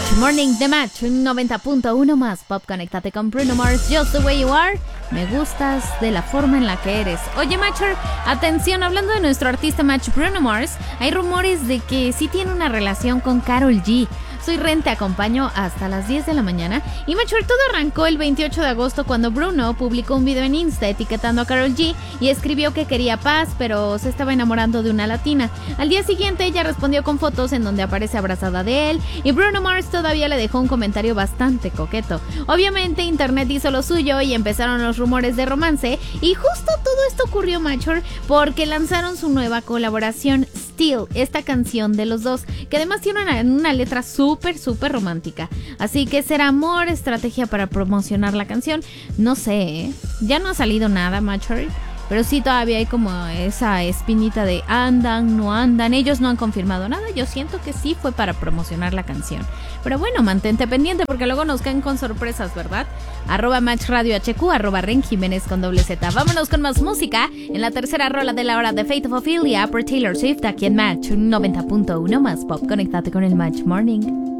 Morning The Match, un 90.1 más pop. Conéctate con Bruno Mars, Just the Way You Are. Me gustas de la forma en la que eres. Oye, Matcher, atención, hablando de nuestro artista Match Bruno Mars, hay rumores de que sí tiene una relación con Karol G. Soy Ren, te acompaño hasta las 10 de la mañana. Y Matcher, todo arrancó el 28 de agosto cuando Bruno publicó un video en Insta etiquetando a Karol G y escribió que quería paz, pero se estaba enamorando de una latina. Al día siguiente ella respondió con fotos en donde aparece abrazada de él y Bruno Mars todavía le dejó un comentario bastante coqueto. Obviamente internet hizo lo suyo y empezaron los rumores de romance, y justo todo esto ocurrió, Matcher, porque lanzaron su nueva colaboración Still, esta canción de los dos, que además tiene una letra súper romántica. Así que será amor, estrategia para promocionar la canción, no sé, ¿eh? Ya no ha salido nada, Matcher, pero sí todavía hay como esa espinita de andan, no andan. Ellos no han confirmado nada. Yo siento que sí fue para promocionar la canción. Pero bueno, mantente pendiente porque luego nos caen con sorpresas, ¿verdad? @MatchRadioHQ, @Ren Jiménez con Z. Vámonos con más música en la tercera rola de la hora de Fate of Ophelia por Taylor Swift aquí en Match 90.1 más pop. Conéctate con el Match Morning.